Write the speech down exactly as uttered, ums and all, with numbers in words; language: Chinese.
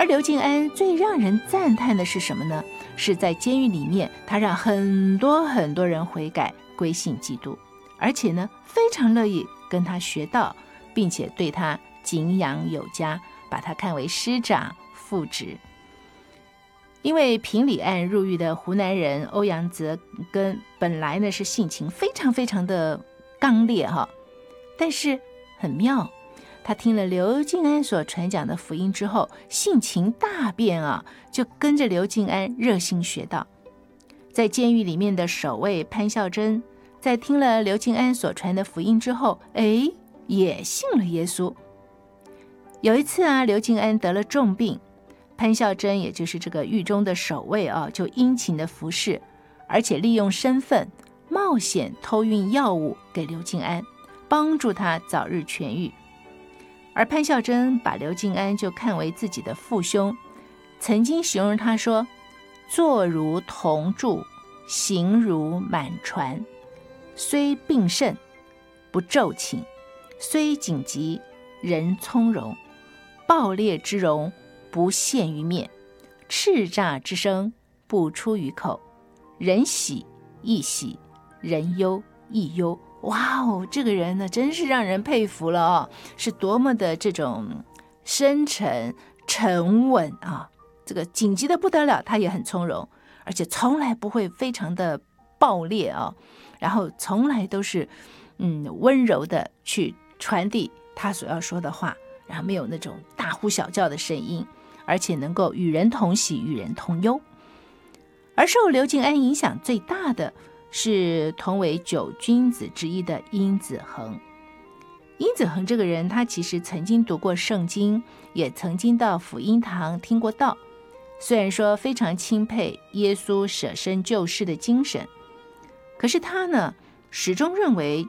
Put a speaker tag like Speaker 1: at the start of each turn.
Speaker 1: 而刘敬安最让人赞叹的是什么呢？是在监狱里面，他让很多很多人悔改归信基督，而且呢非常乐意跟他学道，并且对他敬仰有加，把他看为师长副职。因为平里案入狱的湖南人欧阳泽根本来呢是性情非常非常的刚烈哈，但是很妙，他听了刘敬安所传讲的福音之后，性情大变啊，就跟着刘敬安热心学道。在监狱里面的守卫潘孝珍，在听了刘敬安所传的福音之后，哎，也信了耶稣。有一次啊，刘敬安得了重病，潘孝珍也就是这个狱中的守卫啊，就殷勤的服侍，而且利用身份冒险偷运药物给刘敬安，帮助他早日痊愈。而潘孝珍把刘敬安就看为自己的父兄，曾经形容他说：坐如铜柱，行如满船，虽病甚，不骤寝；虽紧急，人从容。暴烈之容，不现于面；叱咤之声，不出于口。人喜亦喜，人忧亦忧。哇哦，这个人呢，真是让人佩服了哦！是多么的这种深沉沉稳啊！这个紧急的不得了，他也很从容，而且从来不会非常的暴烈啊，然后从来都是嗯温柔的去传递他所要说的话，然后没有那种大呼小叫的声音，而且能够与人同喜，与人同忧。而受刘敬安影响最大的是同为九君子之一的殷子恒。殷子恒这个人，他其实曾经读过圣经，也曾经到福音堂听过道，虽然说非常钦佩耶稣舍身救世的精神，可是他呢始终认为